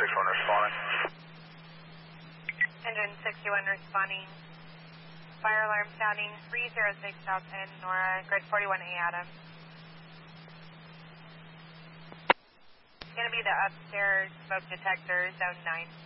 61 responding. Engine 61 responding. Fire alarm sounding 306 South End, Nora, grid 41A Adam. It's going to be the upstairs smoke detector, zone 9.